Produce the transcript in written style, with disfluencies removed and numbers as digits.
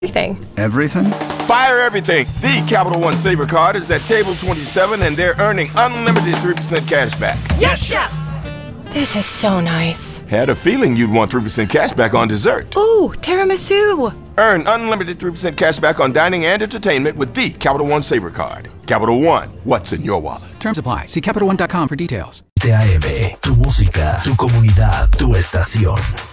Everything. Everything? Fire everything. The Capital One Saver Card is at table 27 and they're earning unlimited 3% cash back. Yes, Chef! This is so nice. Had a feeling you'd want 3% cash back on dessert. Ooh, tiramisu! Earn unlimited 3% cash back on dining and entertainment with the Capital One Saver Card. Capital One, what's in your wallet? Terms apply. See CapitalOne.com for details. TAM, tu música, tu comunidad, tu estación.